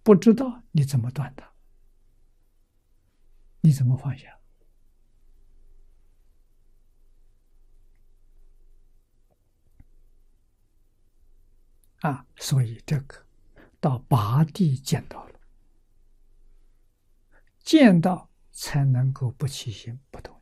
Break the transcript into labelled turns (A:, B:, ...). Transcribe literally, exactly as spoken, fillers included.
A: 不知道你怎么断它？你怎么放下？啊，所以这个到八地见到了，见到才能够不起心不动